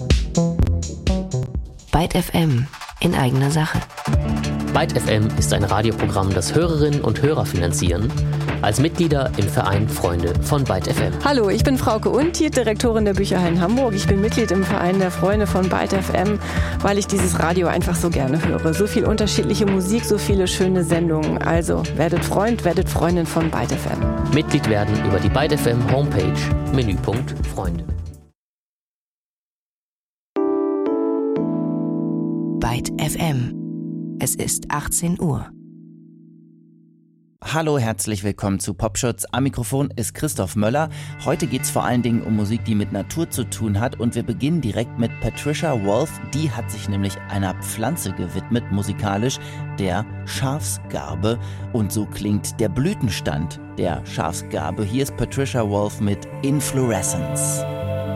Byte FM in eigener Sache. Byte FM ist ein Radioprogramm, das Hörerinnen und Hörer finanzieren, als Mitglieder im Verein Freunde von Byte FM. Hallo, ich bin Frauke Untied, Direktorin der Bücherhallen Hamburg. Ich bin Mitglied im Verein der Freunde von Byte FM, weil ich dieses Radio einfach so gerne höre. So viel unterschiedliche Musik, so viele schöne Sendungen. Also werdet Freund, werdet Freundin von Byte FM. Mitglied werden über die Byte FM Homepage, Menüpunkt Freunde. Byte FM. Es ist 18 Uhr. Hallo, herzlich willkommen zu Popschutz. Am Mikrofon ist Christoph Möller. Heute geht es vor allen Dingen um Musik, die mit Natur zu tun hat. Und wir beginnen direkt mit Patricia Wolf. Die hat sich nämlich einer Pflanze gewidmet, musikalisch, der Schafsgarbe. Und so klingt der Blütenstand der Schafsgarbe. Hier ist Patricia Wolf mit Inflorescence.